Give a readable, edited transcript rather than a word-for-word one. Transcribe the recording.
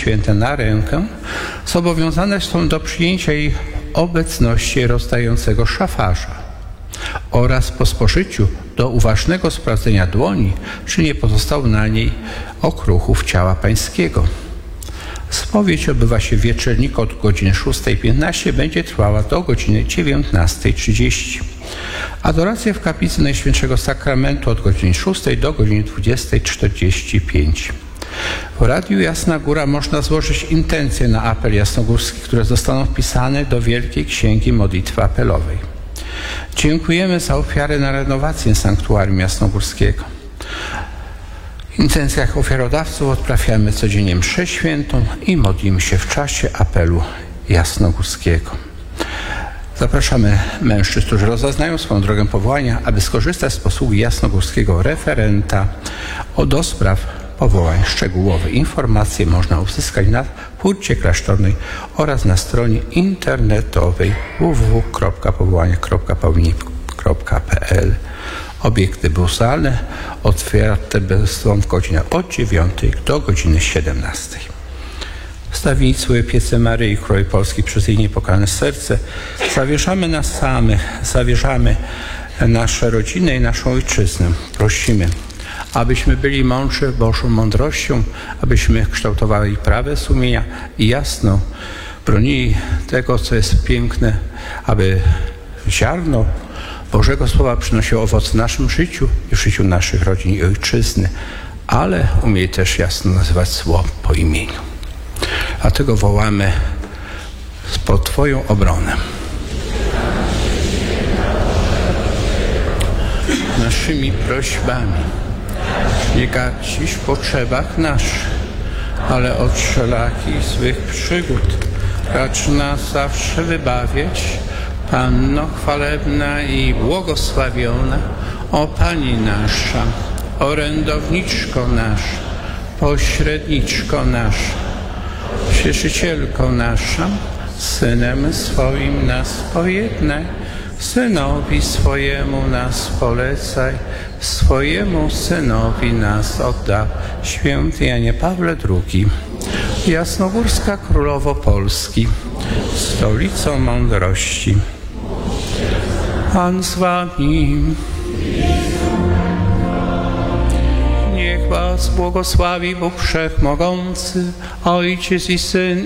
Święte na rękę, zobowiązane są do przyjęcia jej obecności rozdającego szafarza oraz po spożyciu do uważnego sprawdzenia dłoni, czy nie pozostał na niej okruchów ciała pańskiego. Spowiedź odbywa się w wieczorniku od godziny 6:15, będzie trwała do godziny 19:30. Adoracja w kaplicy Najświętszego Sakramentu od godziny 6 do godziny 20:45. W Radiu Jasna Góra można złożyć intencje na apel jasnogórski, które zostaną wpisane do Wielkiej Księgi Modlitwy Apelowej. Dziękujemy za ofiarę na renowację sanktuarium jasnogórskiego. W intencjach ofiarodawców odprawiamy codziennie mszę świętą i modlimy się w czasie apelu jasnogórskiego. Zapraszamy mężczyzn, którzy rozeznają swoją drogę powołania, aby skorzystać z posługi jasnogórskiego referenta do spraw powołań. Szczegółowe informacje można uzyskać na hurcie klasztornej oraz na stronie internetowej www.powołania.pl. Obiekty muzealne otwarte są w godzinach od 9 do godziny 17. Wstawicy Piece Maryi Królowej Polski przez jej niepokalane serce zawierzamy nas samych, zawierzamy nasze rodziny i naszą ojczyznę. Prosimy, abyśmy byli mądrzy Bożą mądrością, abyśmy kształtowali prawe sumienia i jasno bronili tego, co jest piękne, aby ziarno Bożego Słowa przynosiło owoc w naszym życiu i w życiu naszych rodzin i ojczyzny, ale umieli też jasno nazywać Słowo po imieniu. Dlatego wołamy pod Twoją obronę. Naszymi prośbami nie gadzisz w potrzebach naszych, ale od wszelakich złych przygód racz nas zawsze wybawiać. Panno chwalebna i błogosławiona, o Pani nasza, orędowniczko nasza, pośredniczko nasza, Cieszycielko nasza, Synem swoim nas pojednaj, Synowi swojemu nas polecaj, swojemu Synowi nas odda. Święty Janie Pawle II, Jasnogórska Królowo Polski, stolicą mądrości. Pan z wami. Niech was błogosławi Bóg Wszechmogący, Ojciec i Syn